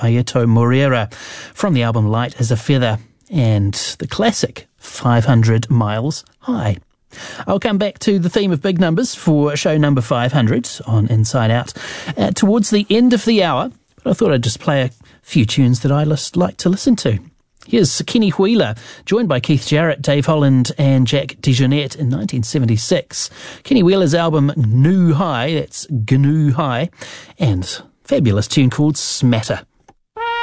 Aito Moreira from the album Light as a Feather and the classic 500 Miles High. I'll come back to the theme of big numbers for show number 500 on Inside Out towards the end of the hour, but I thought I'd just play a few tunes that I like to listen to. Here's Kenny Wheeler, joined by Keith Jarrett, Dave Holland and Jack DeJohnette in 1976. Kenny Wheeler's album Gnu High, that's Gnu High, and fabulous tune called Smatter.